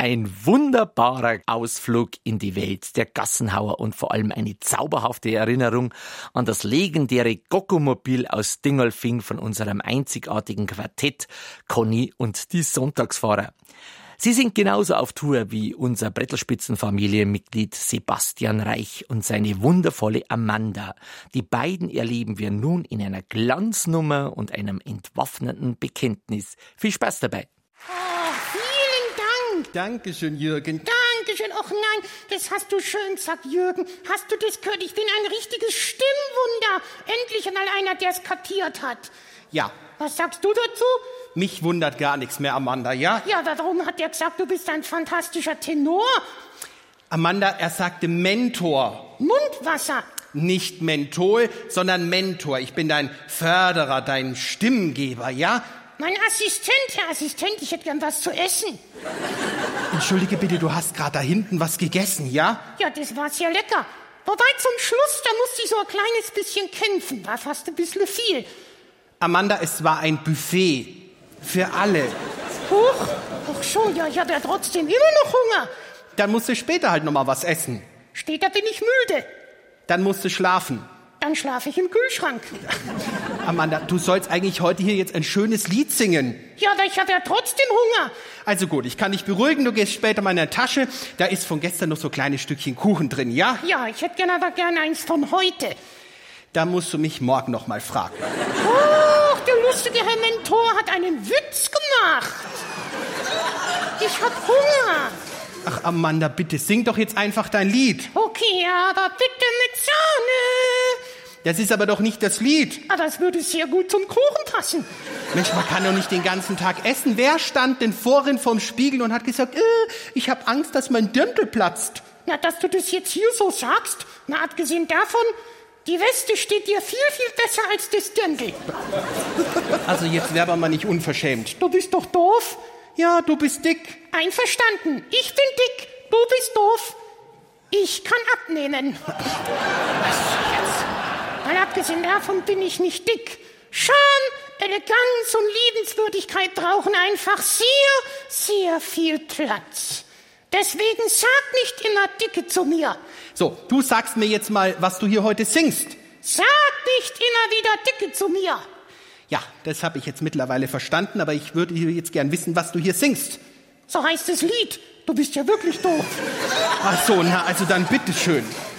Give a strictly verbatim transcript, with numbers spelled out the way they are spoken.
Ein wunderbarer Ausflug in die Welt der Gassenhauer und vor allem eine zauberhafte Erinnerung an das legendäre Goggomobil aus Dingolfing von unserem einzigartigen Quartett Conny und die Sonntagsfahrer. Sie sind genauso auf Tour wie unser Brettelspitzenfamilienmitglied Sebastian Reich und seine wundervolle Amanda. Die beiden erleben wir nun in einer Glanznummer und einem entwaffnenden Bekenntnis. Viel Spaß dabei. Oh, vielen Dank. Dankeschön, Jürgen. Dankeschön. Och nein, das hast du schön gesagt, Jürgen. Hast du das gehört? Ich bin ein richtiges Stimmwunder. Endlich einmal einer, der es kapiert hat. Ja. Was sagst du dazu? Mich wundert gar nichts mehr, Amanda, ja? Ja, darum hat er gesagt, du bist ein fantastischer Tenor. Amanda, er sagte Mentor. Mundwasser. Nicht Menthol, sondern Mentor. Ich bin dein Förderer, dein Stimmgeber, ja? Mein Assistent, Herr Assistent, ich hätte gern was zu essen. Entschuldige bitte, du hast gerade da hinten was gegessen, ja? Ja, das war sehr lecker. Wobei zum Schluss, da musste ich so ein kleines bisschen kämpfen. War fast ein bisschen viel. Amanda, es war ein Buffet. Für alle. Huch, ach so, ja, ich habe ja trotzdem immer noch Hunger. Dann musst du später halt noch mal was essen. Später bin ich müde. Dann musst du schlafen. Dann schlafe ich im Kühlschrank. Amanda, du sollst eigentlich heute hier jetzt ein schönes Lied singen. Ja, aber ich habe ja trotzdem Hunger. Also gut, ich kann dich beruhigen, du gehst später mal in deine Tasche. Da ist von gestern noch so ein kleines Stückchen Kuchen drin, ja? Ja, ich hätte gerne aber gerne eins von heute. Da musst du mich morgen noch mal fragen. Oh, der lustige Herr Mentor hat einen Witz gemacht. Ich hab Hunger. Ach, Amanda, bitte, sing doch jetzt einfach dein Lied. Okay, aber bitte mit Sahne. Das ist aber doch nicht das Lied. Ah, das würde sehr gut zum Kuchen passen. Mensch, man kann doch nicht den ganzen Tag essen. Wer stand denn vorhin vorm Spiegel und hat gesagt, äh, ich habe Angst, dass mein Dirndl platzt? Na, dass du das jetzt hier so sagst, na, abgesehen davon, die Weste steht dir viel, viel besser als das Dirndl. Also jetzt wär aber mal nicht unverschämt. Du bist doch doof. Ja, du bist dick. Einverstanden. Ich bin dick, du bist doof. Ich kann abnehmen. Was jetzt? Mal abgesehen davon bin ich nicht dick. Charme, Eleganz und Liebenswürdigkeit brauchen einfach sehr, sehr viel Platz. Deswegen sag nicht immer Dicke zu mir. So, du sagst mir jetzt mal, was du hier heute singst. Sag nicht immer wieder Dicke zu mir. Ja, das habe ich jetzt mittlerweile verstanden, aber ich würde jetzt gern wissen, was du hier singst. So heißt das Lied. Du bist ja wirklich doof. Ach so, na, also dann bitteschön.